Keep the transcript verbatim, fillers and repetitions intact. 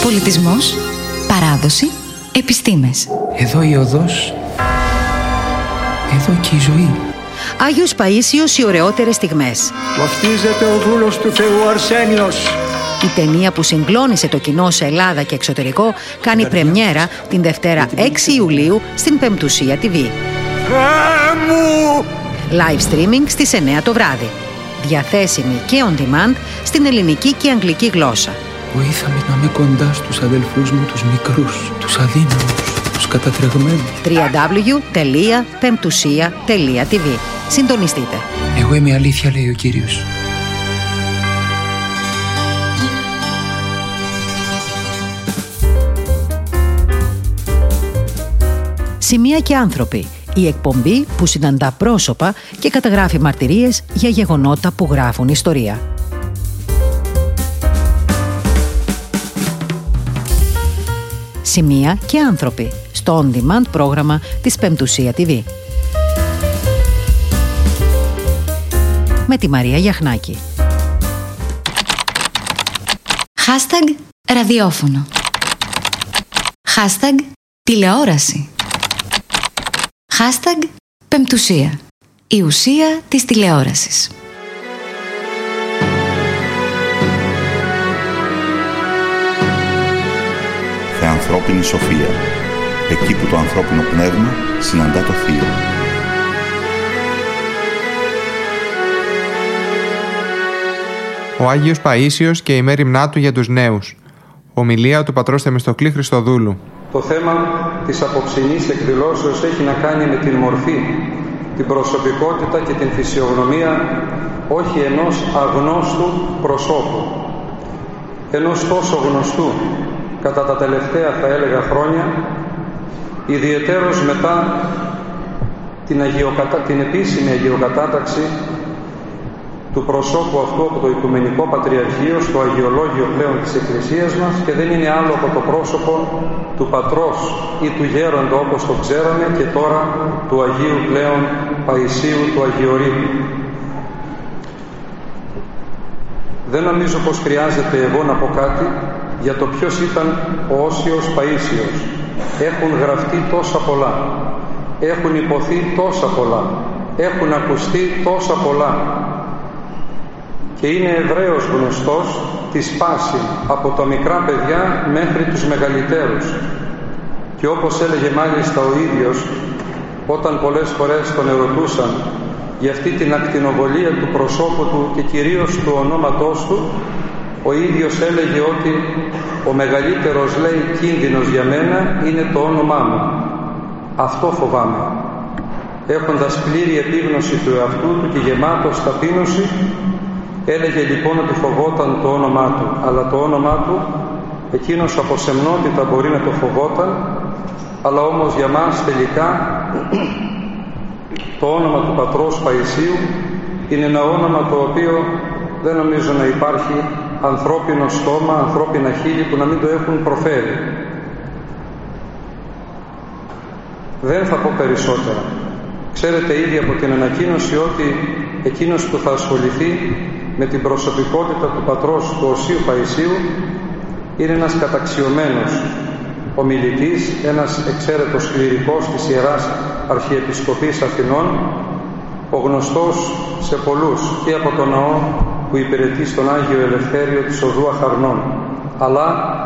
Πολιτισμός, παράδοση, επιστήμες. Εδώ η οδός, εδώ και η ζωή. Άγιος Παΐσιος, οι ωραιότερες στιγμές. Βαφτίζεται ο δούλος του Θεού Αρσένιος. Η ταινία που συγκλώνησε το κοινό σε Ελλάδα και εξωτερικό κάνει πρεμιέρα την Δευτέρα έξι Ιουλίου στην Πεμπτουσία τι βι. Live streaming στις εννιά το βράδυ. Διαθέσιμη και on demand στην ελληνική και αγγλική γλώσσα. Βοήθαμε να είμαι κοντά στους αδελφούς μου, τους μικρούς, τους αδύναμους, τους κατατρεγμένους. double-u double-u double-u τελεία πεμπτουσία τελεία τι βι. Συντονιστείτε. Εγώ είμαι η αλήθεια, λέει ο Κύριος. Σημεία και άνθρωποι. Η εκπομπή που συναντά πρόσωπα και καταγράφει μαρτυρίες για γεγονότα που γράφουν ιστορία. Σημεία και άνθρωποι στο on-demand πρόγραμμα της Πεμπτουσία τι βι. Με τη Μαρία Γιαχνάκη. Hashtag ραδιόφωνο. Hashtag τηλεόραση. Hashtag Πεμπτουσία. Η ουσία της τηλεόρασης. Θεανθρώπινη σοφία. Εκεί που το ανθρώπινο πνεύμα συναντά το θείο. Ο Άγιος Παΐσιος και η μέριμνά του για τους νέους. Ομιλία του πατρός Θεμιστοκλή Χριστοδούλου. Το θέμα της απόψινής εκδηλώσεως έχει να κάνει με την μορφή, την προσωπικότητα και την φυσιογνωμία όχι ενός αγνώστου προσώπου, ενός τόσο γνωστού κατά τα τελευταία θα έλεγα χρόνια, ιδιαιτέρως μετά την, αγιοκατα... την επίσημη αγιοκατάταξη του προσώπου αυτού από το Οικουμενικό Πατριαρχείο στο Αγιολόγιο πλέον της Εκκλησίας μας, και δεν είναι άλλο από το πρόσωπο του πατρός ή του γέροντα όπως το ξέραμε και τώρα του Αγίου πλέον Παϊσίου του Αγιορείτου. Δεν νομίζω πως χρειάζεται εγώ να πω κάτι για το ποιος ήταν ο Όσιος Παΐσιος. Έχουν γραφτεί τόσα πολλά, έχουν υποθεί τόσα πολλά, έχουν ακουστεί τόσα πολλά και είναι ευρέως γνωστός τη σπάση από τα μικρά παιδιά μέχρι τους μεγαλύτερους. Και όπως έλεγε μάλιστα ο ίδιος, όταν πολλές φορές τον ερωτούσαν για αυτή την ακτινοβολία του προσώπου του και κυρίως του ονόματός του, ο ίδιος έλεγε ότι ο μεγαλύτερος, λέει, κίνδυνος για μένα είναι το όνομά μου. Αυτό φοβάμαι. Έχοντας πλήρη επίγνωση του εαυτού του και γεμάτος ταπείνωση, έλεγε λοιπόν ότι φοβόταν το όνομά του, αλλά το όνομά του, εκείνος από σεμνότητα μπορεί να το φοβόταν, αλλά όμως για μας τελικά το όνομα του πατρός Παϊσίου είναι ένα όνομα το οποίο δεν νομίζω να υπάρχει ανθρώπινο στόμα, ανθρώπινα χείλη που να μην το έχουν προφέρει. Δεν θα πω περισσότερα. Ξέρετε ήδη από την ανακοίνωση ότι εκείνος που θα ασχοληθεί με την προσωπικότητα του πατρός του Οσίου Παϊσίου είναι ένας καταξιωμένος ομιλητής, ένας εξαίρετος κληρικός της Ιεράς Αρχιεπισκοπής Αθηνών, ο γνωστός σε πολλούς και από τον ναό που υπηρετεί στον Άγιο Ελευθέριο της Οδού Αχαρνών, αλλά